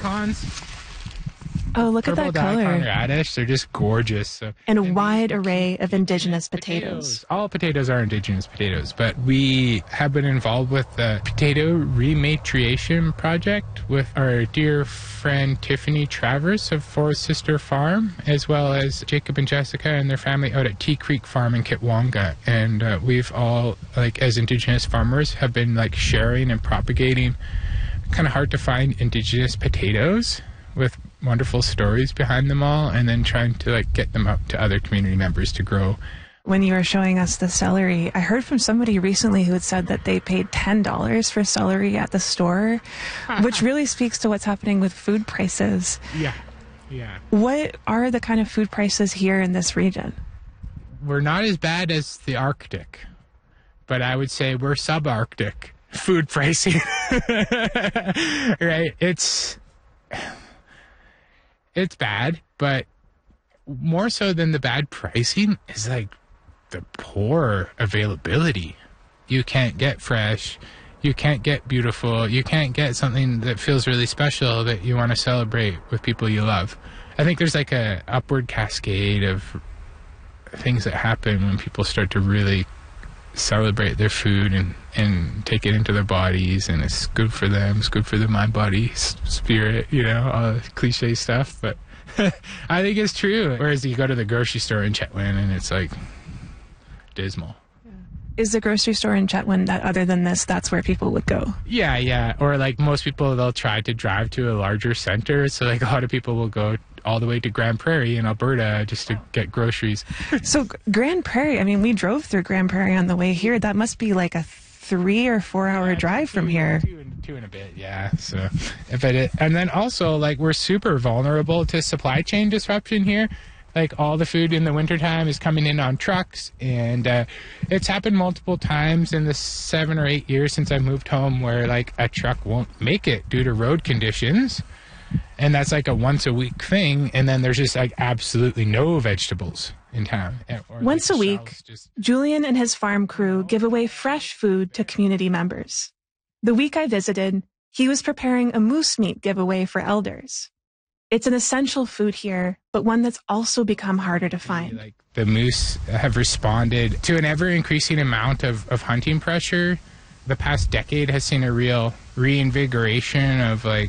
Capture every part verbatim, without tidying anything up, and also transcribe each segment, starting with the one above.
icons. Oh, look Purple at that color. daikon radish, they're just gorgeous. So, and a and wide array of indigenous potatoes. potatoes. All potatoes are indigenous potatoes, but we have been involved with the Potato Rematriation Project with our dear friend Tiffany Travers of Four Sister Farm, as well as Jacob and Jessica and their family out at Tea Creek Farm in Kitwanga. And uh, we've all, like, as indigenous farmers, have been like sharing and propagating kind of hard to find indigenous potatoes with wonderful stories behind them all, and then trying to like get them up to other community members to grow. When you were showing us the celery, I heard from somebody recently who had said that they paid ten dollars for celery at the store, which really speaks to what's happening with food prices. Yeah, yeah. What are the kind of food prices here in this region? We're not as bad as the Arctic, but I would say we're subarctic food pricing. Right? It's... It's bad, but more so than the bad pricing is like the poor availability. You can't get fresh, you can't get beautiful, you can't get something that feels really special that you want to celebrate with people you love. I think there's like a upward cascade of things that happen when people start to really celebrate their food and, and take it into their bodies, and it's good for them, it's good for the mind, body, spirit, you know, all the cliche stuff, but I think it's true. Whereas you go to the grocery store in Chetwynd and it's like dismal. Is the grocery store in Chetwynd that, other than this, that's where people would go? Yeah, yeah. Or like most people, they'll try to drive to a larger center. So like a lot of people will go all the way to Grand Prairie in Alberta just to get groceries. So Grand Prairie, I mean, we drove through Grand Prairie on the way here. That must be like a three or four hour yeah, drive from two, here. Two and, two and a bit, yeah. So, if it, and then also like we're super vulnerable to supply chain disruption here. Like all the food in the wintertime is coming in on trucks, and uh, it's happened multiple times in the seven or eight years since I moved home where like a truck won't make it due to road conditions. And that's like a once a week thing, and then there's just like absolutely no vegetables in town. Or once like a week, just... Julian and his farm crew give away fresh food to community members. The week I visited, he was preparing a moose meat giveaway for elders. It's an essential food here, but one that's also become harder to find. Like the moose have responded to an ever-increasing amount of, of hunting pressure. The past decade has seen a real reinvigoration of like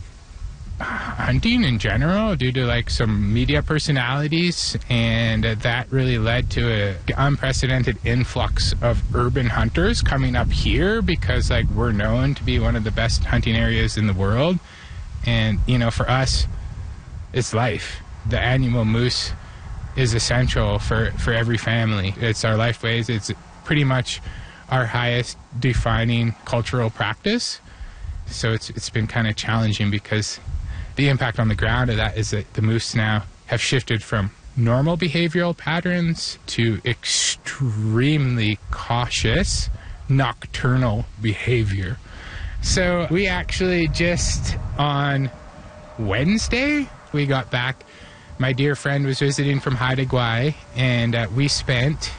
hunting in general due to like some media personalities, and uh, that really led to an unprecedented influx of urban hunters coming up here because like we're known to be one of the best hunting areas in the world. And you know, for us, it's life. The annual moose is essential for, for every family. It's our lifeways. It's pretty much our highest defining cultural practice. So it's it's been kind of challenging because the impact on the ground of that is that the moose now have shifted from normal behavioral patterns to extremely cautious nocturnal behavior. So we actually just on Wednesday, we got back. My dear friend was visiting from Haida Gwaii, and uh, we spent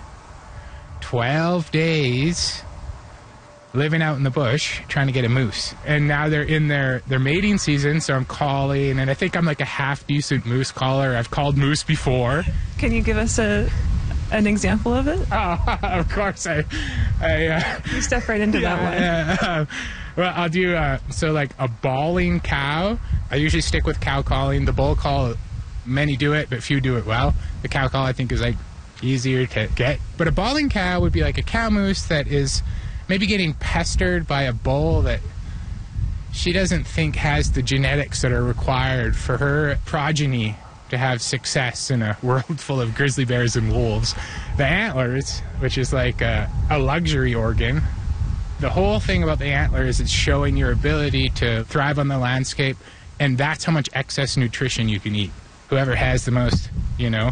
twelve days living out in the bush trying to get a moose. And now they're in their, their mating season, so I'm calling, and I think I'm like a half-decent moose caller. I've called moose before. Can you give us a an example of it? Oh, of course. I, I uh, you step right into yeah, that one. Yeah, uh, well, I'll do, uh, so like a bawling cow. I usually stick with cow calling. The bull call, many do it, but few do it well. The cow call, I think, is like easier to get. But a bawling cow would be like a cow moose that is maybe getting pestered by a bull that she doesn't think has the genetics that are required for her progeny to have success in a world full of grizzly bears and wolves. The antlers, which is like a, a luxury organ, the whole thing about the antler is it's showing your ability to thrive on the landscape, and that's how much excess nutrition you can eat. Whoever has the most, you know,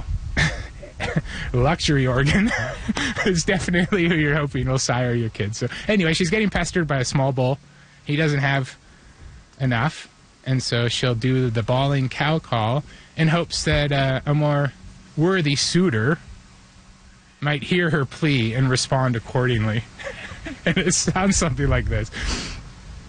luxury organ is definitely who you're hoping will sire your kids. So anyway, she's getting pestered by a small bull. He doesn't have enough, and so she'll do the bawling cow call in hopes that uh, a more worthy suitor might hear her plea and respond accordingly. And it sounds something like this.